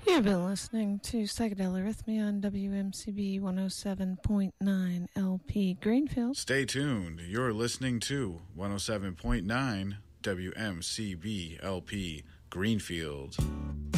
You've been listening to Psychedelic Arrhythmia on WMCB 107.9 LP Greenfield. Stay tuned. You're listening to 107.9 WMCB LP Greenfield.